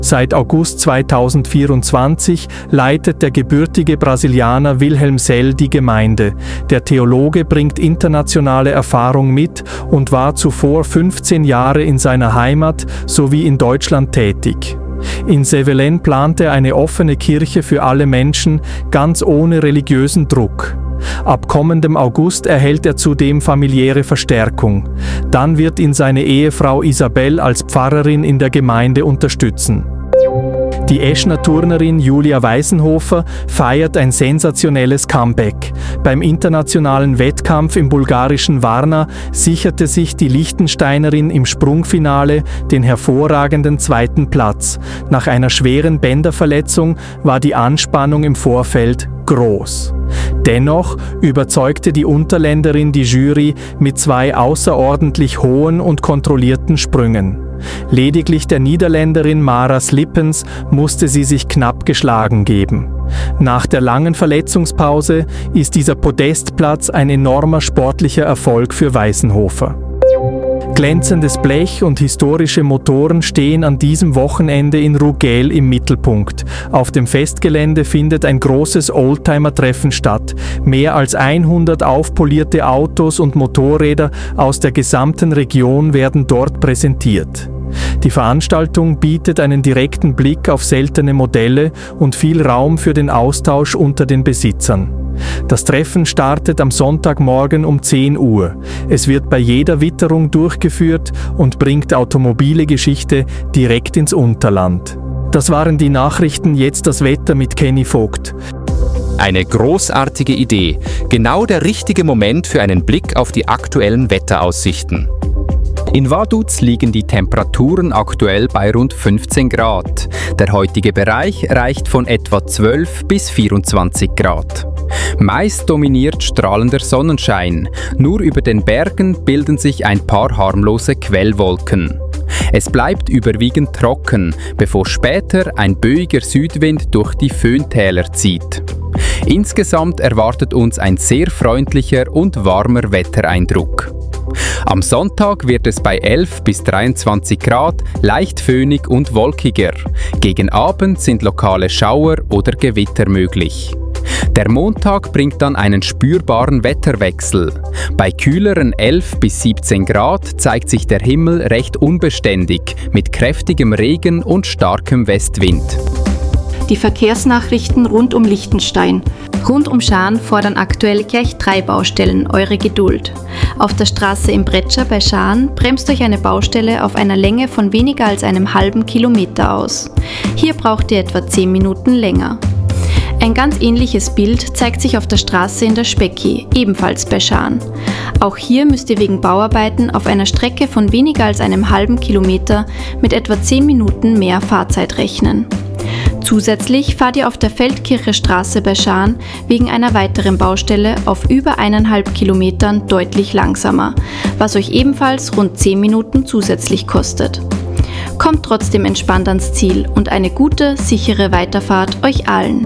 Seit August 2024 leitet der gebürtige Brasilianer Wilhelm Sell die Gemeinde. Der Theologe bringt internationale Erfahrung mit und war zuvor 15 Jahre in seiner Heimat sowie in Deutschland tätig. In Sevelen plant er eine offene Kirche für alle Menschen, ganz ohne religiösen Druck. Ab kommendem August erhält er zudem familiäre Verstärkung. Dann wird ihn seine Ehefrau Isabel als Pfarrerin in der Gemeinde unterstützen. Die Eschner Turnerin Julia Weisenhofer feiert ein sensationelles Comeback. Beim internationalen Wettkampf im bulgarischen Varna sicherte sich die Liechtensteinerin im Sprungfinale den hervorragenden 2. Platz. Nach einer schweren Bänderverletzung war die Anspannung im Vorfeld groß. Dennoch überzeugte die Unterländerin die Jury mit 2 außerordentlich hohen und kontrollierten Sprüngen. Lediglich der Niederländerin Mara Slippens musste sie sich knapp geschlagen geben. Nach der langen Verletzungspause ist dieser Podestplatz ein enormer sportlicher Erfolg für Weisenhofer. Glänzendes Blech und historische Motoren stehen an diesem Wochenende in Rugel im Mittelpunkt. Auf dem Festgelände findet ein großes Oldtimer-Treffen statt. Mehr als 100 aufpolierte Autos und Motorräder aus der gesamten Region werden dort präsentiert. Die Veranstaltung bietet einen direkten Blick auf seltene Modelle und viel Raum für den Austausch unter den Besitzern. Das Treffen startet am Sonntagmorgen um 10 Uhr. Es wird bei jeder Witterung durchgeführt und bringt automobile Geschichte direkt ins Unterland. Das waren die Nachrichten, jetzt das Wetter mit Kenny Vogt. Eine großartige Idee. Genau der richtige Moment für einen Blick auf die aktuellen Wetteraussichten. In Vaduz liegen die Temperaturen aktuell bei rund 15 Grad. Der heutige Bereich reicht von etwa 12 bis 24 Grad. Meist dominiert strahlender Sonnenschein. Nur über den Bergen bilden sich ein paar harmlose Quellwolken. Es bleibt überwiegend trocken, bevor später ein böiger Südwind durch die Föhntäler zieht. Insgesamt erwartet uns ein sehr freundlicher und warmer Wettereindruck. Am Sonntag wird es bei 11 bis 23 Grad leicht föhnig und wolkiger. Gegen Abend sind lokale Schauer oder Gewitter möglich. Der Montag bringt dann einen spürbaren Wetterwechsel. Bei kühleren 11 bis 17 Grad zeigt sich der Himmel recht unbeständig mit kräftigem Regen und starkem Westwind. Die Verkehrsnachrichten rund um Liechtenstein. Rund um Schaan fordern aktuell gleich 3 Baustellen eure Geduld. Auf der Straße im Bretscher bei Schaan bremst euch eine Baustelle auf einer Länge von weniger als einem halben Kilometer aus. Hier braucht ihr etwa 10 Minuten länger. Ein ganz ähnliches Bild zeigt sich auf der Straße in der Specki, ebenfalls bei Schaan. Auch hier müsst ihr wegen Bauarbeiten auf einer Strecke von weniger als einem halben Kilometer mit etwa 10 Minuten mehr Fahrzeit rechnen. Zusätzlich fahrt ihr auf der Feldkircher Straße bei Schaan wegen einer weiteren Baustelle auf über 1,5 Kilometern deutlich langsamer, was euch ebenfalls rund 10 Minuten zusätzlich kostet. Kommt trotzdem entspannt ans Ziel und eine gute, sichere Weiterfahrt euch allen.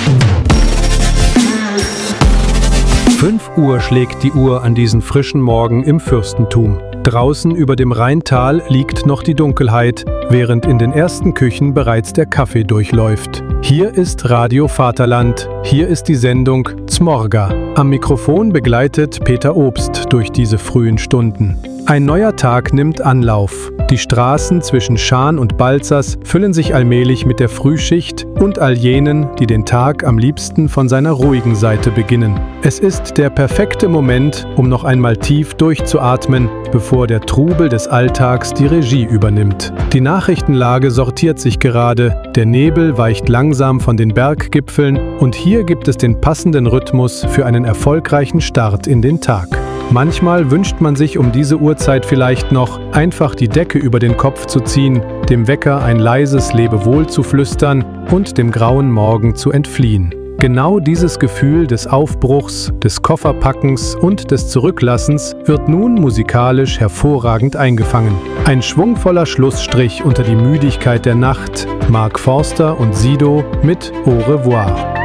5 Uhr schlägt die Uhr an diesen frischen Morgen im Fürstentum. Draußen über dem Rheintal liegt noch die Dunkelheit, während in den ersten Küchen bereits der Kaffee durchläuft. Hier ist Radio Vaterland, hier ist die Sendung Zmorga. Am Mikrofon begleitet Peter Obst durch diese frühen Stunden. Ein neuer Tag nimmt Anlauf. Die Straßen zwischen Schaan und Balzers füllen sich allmählich mit der Frühschicht und all jenen, die den Tag am liebsten von seiner ruhigen Seite beginnen. Es ist der perfekte Moment, um noch einmal tief durchzuatmen, bevor der Trubel des Alltags die Regie übernimmt. Die Nachrichtenlage sortiert sich gerade, der Nebel weicht langsam von den Berggipfeln und hier gibt es den passenden Rhythmus für einen erfolgreichen Start in den Tag. Manchmal wünscht man sich um diese Uhrzeit vielleicht noch, einfach die Decke über den Kopf zu ziehen, dem Wecker ein leises Lebewohl zu flüstern und dem grauen Morgen zu entfliehen. Genau dieses Gefühl des Aufbruchs, des Kofferpackens und des Zurücklassens wird nun musikalisch hervorragend eingefangen. Ein schwungvoller Schlussstrich unter die Müdigkeit der Nacht. Mark Forster und Sido mit Au revoir.